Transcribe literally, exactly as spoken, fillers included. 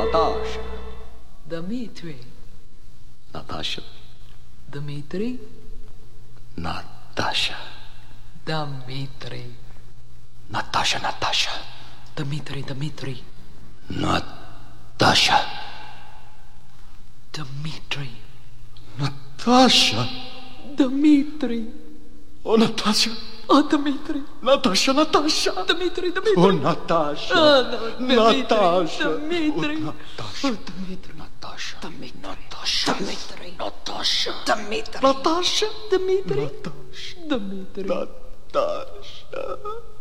Natasha. Dmitri. Natasha. Dmitri. Natasha. Dmitri. Natasha, Natasha. Dmitri, Dmitri. Natasha. Dmitri. Natasha. Dmitri. Oh, Natasha. Oh, Dmitri. Natasha, Natasha. Dmitri, Dmitri. Oh, Natasha. Oh, no, Dmitri. Natasha. Dmitri. Oh, Natasha. Oh, Dmitri. Natasha. Dmitri. Natasha. Dmitri. Natasha. Dmitri. Natasha. Dmitri. Natasha. Dmitri. Natasha.